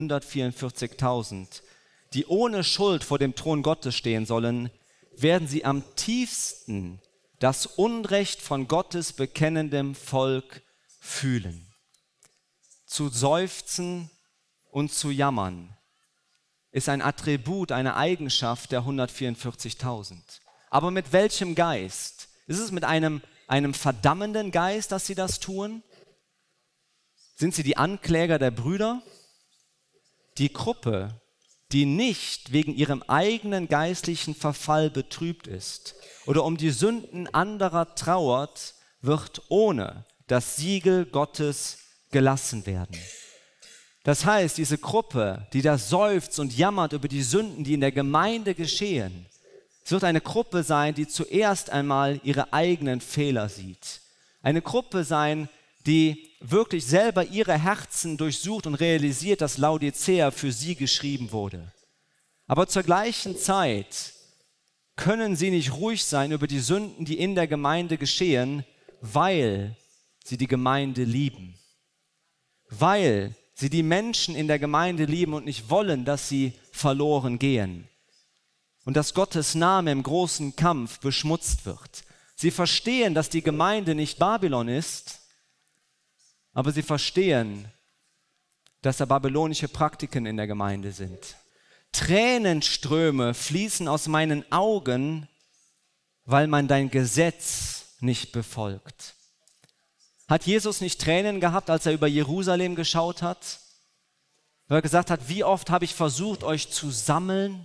144.000, die ohne Schuld vor dem Thron Gottes stehen sollen, werden sie am tiefsten das Unrecht von Gottes bekennendem Volk fühlen. Zu seufzen und zu jammern ist ein Attribut, eine Eigenschaft der 144.000. Aber mit welchem Geist? Ist es mit einem verdammenden Geist, dass sie das tun? Sind sie die Ankläger der Brüder? Die Gruppe, die nicht wegen ihrem eigenen geistlichen Verfall betrübt ist oder um die Sünden anderer trauert, wird ohne das Siegel Gottes gelassen werden. Das heißt, diese Gruppe, die da seufzt und jammert über die Sünden, die in der Gemeinde geschehen, es wird eine Gruppe sein, die zuerst einmal ihre eigenen Fehler sieht. Eine Gruppe sein, die wirklich selber ihre Herzen durchsucht und realisiert, dass Laodicea für sie geschrieben wurde. Aber zur gleichen Zeit können sie nicht ruhig sein über die Sünden, die in der Gemeinde geschehen, weil sie die Gemeinde lieben. Weil sie die Menschen in der Gemeinde lieben und nicht wollen, dass sie verloren gehen. Und dass Gottes Name im großen Kampf beschmutzt wird. Sie verstehen, dass die Gemeinde nicht Babylon ist, aber sie verstehen, dass da babylonische Praktiken in der Gemeinde sind. Tränenströme fließen aus meinen Augen, weil man dein Gesetz nicht befolgt. Hat Jesus nicht Tränen gehabt, als er über Jerusalem geschaut hat? Weil er gesagt hat, wie oft habe ich versucht, euch zu sammeln,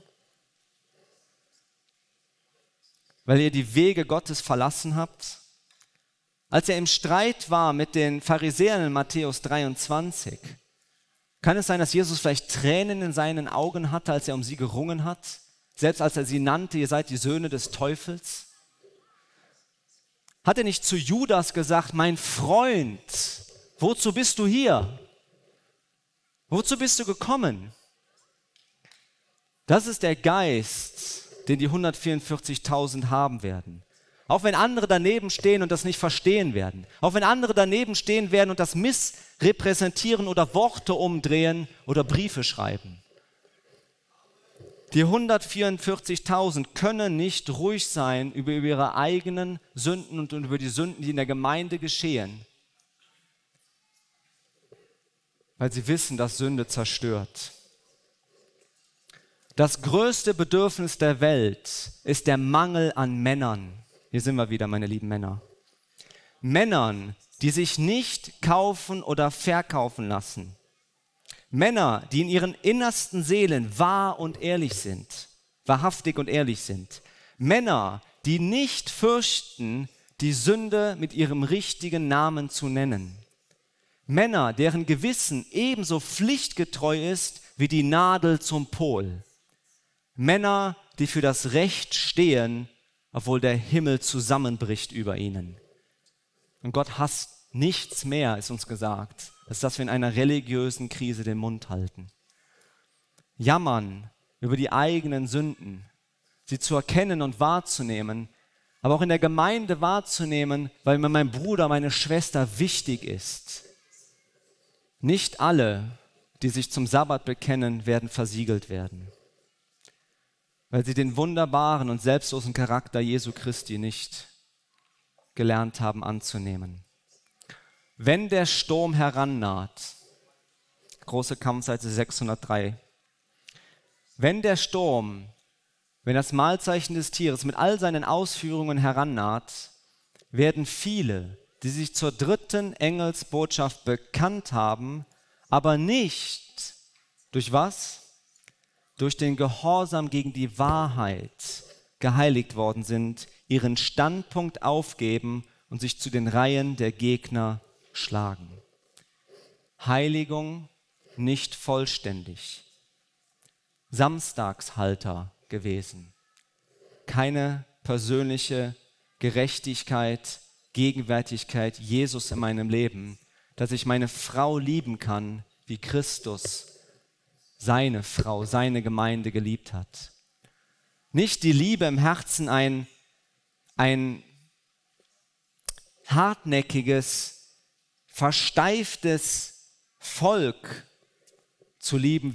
weil ihr die Wege Gottes verlassen habt? Als er im Streit war mit den Pharisäern in Matthäus 23, kann es sein, dass Jesus vielleicht Tränen in seinen Augen hatte, als er um sie gerungen hat? Selbst als er sie nannte, ihr seid die Söhne des Teufels? Hat er nicht zu Judas gesagt, mein Freund, wozu bist du hier? Wozu bist du gekommen? Das ist der Geist, den die 144.000 haben werden. Auch wenn andere daneben stehen und das nicht verstehen werden. Auch wenn andere daneben stehen werden und das missrepräsentieren oder Worte umdrehen oder Briefe schreiben. Die 144.000 können nicht ruhig sein über ihre eigenen Sünden und über die Sünden, die in der Gemeinde geschehen. Weil sie wissen, dass Sünde zerstört. Das größte Bedürfnis der Welt ist der Mangel an Männern. Hier sind wir wieder, meine lieben Männer. Männern, die sich nicht kaufen oder verkaufen lassen. Männer, die in ihren innersten Seelen wahr und ehrlich sind, wahrhaftig und ehrlich sind. Männer, die nicht fürchten, die Sünde mit ihrem richtigen Namen zu nennen. Männer, deren Gewissen ebenso pflichtgetreu ist wie die Nadel zum Pol. Männer, die für das Recht stehen, obwohl der Himmel zusammenbricht über ihnen. Und Gott hasst nichts mehr, ist uns gesagt, als dass wir in einer religiösen Krise den Mund halten. Jammern über die eigenen Sünden, sie zu erkennen und wahrzunehmen, aber auch in der Gemeinde wahrzunehmen, weil mir mein Bruder, meine Schwester wichtig ist. Nicht alle, die sich zum Sabbat bekennen, werden versiegelt werden, weil sie den wunderbaren und selbstlosen Charakter Jesu Christi nicht gelernt haben anzunehmen. Wenn der Sturm herannaht, große Kampfseite 603, wenn der Sturm, wenn das Mahlzeichen des Tieres mit all seinen Ausführungen herannaht, werden viele, die sich zur dritten Engelsbotschaft bekannt haben, aber nicht durch was? Durch den Gehorsam gegen die Wahrheit geheiligt worden sind, ihren Standpunkt aufgeben und sich zu den Reihen der Gegner schlagen. Heiligung nicht vollständig. Samstagshalter gewesen. Keine persönliche Gerechtigkeit, Gegenwärtigkeit Jesus in meinem Leben, dass ich meine Frau lieben kann, wie Christus seine Frau, seine Gemeinde geliebt hat. Nicht die Liebe im Herzen, ein hartnäckiges, versteiftes Volk zu lieben,